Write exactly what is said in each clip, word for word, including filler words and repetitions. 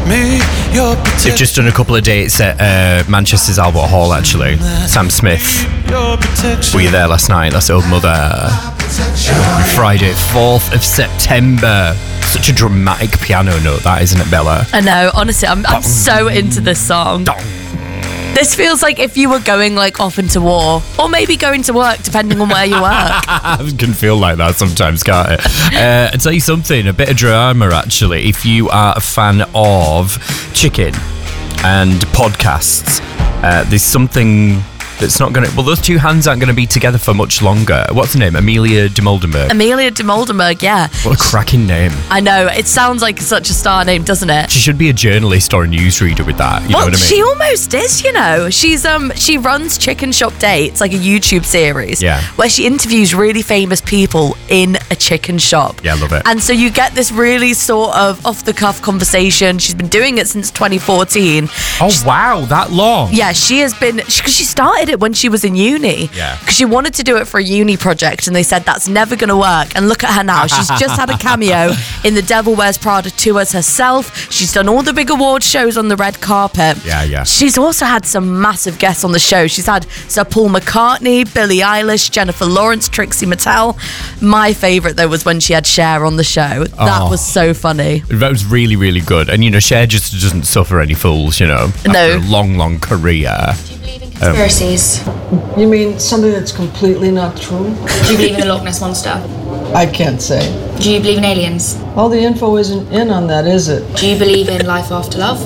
me your protection. They've just done a couple of dates at uh, Manchester's Albert Hall, actually. Sam Smith. Your protection. Were you there last night? That's Old Mother. Friday, fourth of September. Such a dramatic piano note, that, isn't it, Bella? I know, honestly, I'm, I'm so into this song. This feels like if you were going like off into war, or maybe going to work, depending on where you work. It can feel like that sometimes, can't it? Uh, I'll tell you something, a bit of drama, actually. If you are a fan of chicken and podcasts, uh, there's something that's not going to... Well, those two hands aren't going to be together for much longer. What's her name? Amelia de Moldenberg. Amelia de Moldenberg, yeah. What a cracking name. I know, it sounds like such a star name, doesn't it? She should be a journalist or a newsreader with that, you well, know what I mean? She almost is, you know. She's um she runs Chicken Shop Dates, like a YouTube series, yeah, where she interviews really famous people in a chicken shop. Yeah, I love it. And so you get this really sort of off-the-cuff conversation. She's been doing it since twenty fourteen. Oh, She's, wow, that long? Yeah, she has been... Because she, she started it when she was in uni. Yeah. Because she wanted to do it for a uni project, and they said, that's never going to work. And look at her now. She's just had a cameo in The Devil Wears Prada two as herself. She's done all the big award shows on the red carpet. Yeah, yeah. She's also had some massive guests on the show. She's had Sir Paul McCartney, Billie Eilish, Jennifer Lawrence, Trixie Mattel. My favourite, though, was when she had Cher on the show. That Oh. was so funny. That was really, really good. And, you know, Cher just doesn't suffer any fools, you know, after No. a long, long career. Do you believe in conspiracies? You mean something that's completely not true? Do you believe in the Loch Ness Monster? I can't say. Do you believe in aliens? All the info isn't in on that, is it? Do you believe in life after love?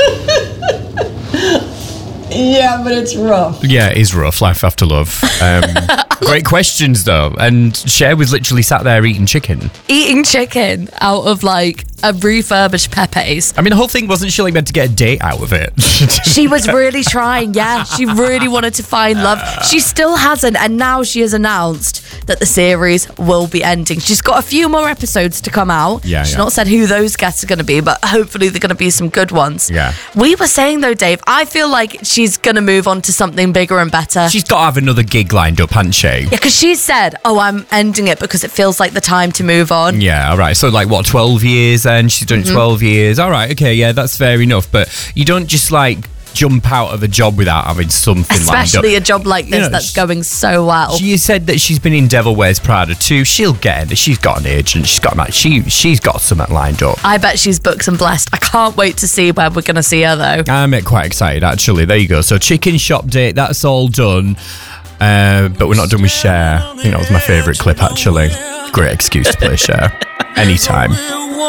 Yeah, but it's rough. Yeah, it is rough, life after love. Um, great questions, though. And Cher was literally sat there eating chicken. Eating chicken out of like a refurbished Pepe's. I mean, the whole thing, wasn't she like meant to get a date out of it? She was really trying, yeah. She really wanted to find love. She still hasn't, and now she has announced that the series will be ending. She's got a few more episodes to come out. Yeah, She's yeah. not said who those guests are going to be, but hopefully they're going to be some good ones. Yeah. We were saying, though, Dave, I feel like she's going to move on to something bigger and better. She's got to have another gig lined up, hasn't she? Yeah, because she said, oh, I'm ending it because it feels like the time to move on. Yeah, all right. So, like, what, twelve years then? She's done Mm-hmm. twelve years. All right, okay, yeah, that's fair enough. But you don't just, like, jump out of a job without having something Especially lined a up. job like this You know, that's sh- going so well. She said that she's been in Devil Wears Prada too. She'll get it. She's got an agent. She's got a she. She's got something lined up. I bet she's booked and blessed. I can't wait to see where we're going to see her, though. I'm quite excited, actually. There you go. So, chicken shop date, that's all done. Uh, but we're not done with Cher. I think that was my favourite clip, actually. Great excuse to play Cher. Anytime.